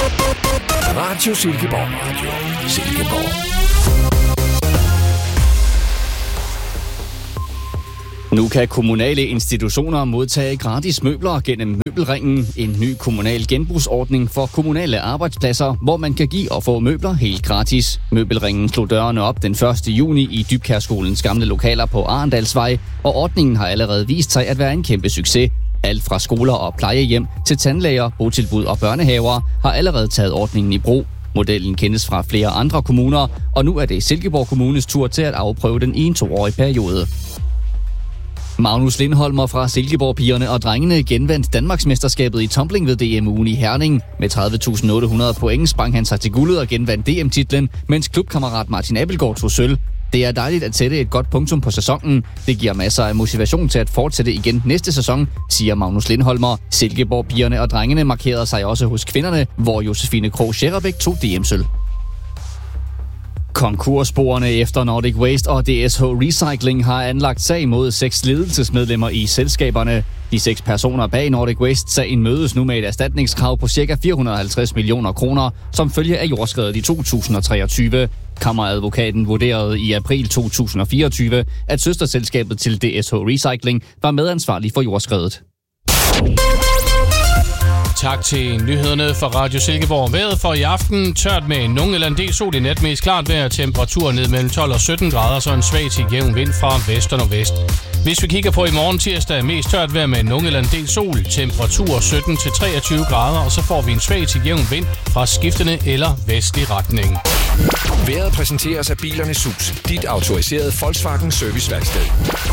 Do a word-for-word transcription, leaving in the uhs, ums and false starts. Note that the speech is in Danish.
Radio Silkeborg. Radio Silkeborg. Nu kan kommunale institutioner modtage gratis møbler gennem Møbelringen, en ny kommunal genbrugsordning for kommunale arbejdspladser, hvor man kan give og få møbler helt gratis. Møbelringen slog dørene op den første juni i Dybkjærskolens gamle lokaler på Arendalsvej, og ordningen har allerede vist sig at være en kæmpe succes. Alt fra skoler og plejehjem til tandlæger, botilbud og børnehaver har allerede taget ordningen i brug. Modellen kendes fra flere andre kommuner, og nu er det Silkeborg Kommunes tur til at afprøve den i en toårig periode. Magnus Lindholmer fra Silkeborg-pigerne og drengene genvandt Danmarksmesterskabet i tumbling ved D M-ugen i Herning. Med tredive tusind otte hundrede point sprang han sig til guldet og genvandt D M-titlen, mens klubkammerat Martin Abelgaard tog sølv. Det er dejligt at sætte et godt punktum på sæsonen. Det giver masser af motivation til at fortsætte igen næste sæson, siger Magnus Lindholmer. Silkeborg-pigerne og drengene markerede sig også hos kvinderne, hvor Josefine Krog Scherrebæk tog D M-sølv. Konkurssporene efter Nordic Waste og D S H Recycling har anlagt sag mod seks ledelsesmedlemmer i selskaberne. De seks personer bag Nordic Waste-sagen mødes nu med et erstatningskrav på ca. fire hundrede og halvtreds millioner kroner, som følge af jordskredet i to tusind og treogtyve. Kammeradvokaten vurderede i april to tusind og fireogtyve, at søsterselskabet til D S H Recycling var medansvarlig for jordskredet. Tak til nyhederne fra Radio Silkeborg. Vejret for i aften tørt med nogen eller en del sol i nat, mest klart vejr, temperatur ned mellem tolv og sytten grader, så en svag til jævn vind fra vest og nordvest. Hvis vi kigger på i morgen tirsdag, mest tørt vejr med nogen eller en del sol, temperatur sytten til treogtyve grader, og så får vi en svag til jævn vind fra skiftende eller vestlig retning. Vejret præsenteres af Bilernes Hus, dit autoriserede Volkswagen serviceværksted.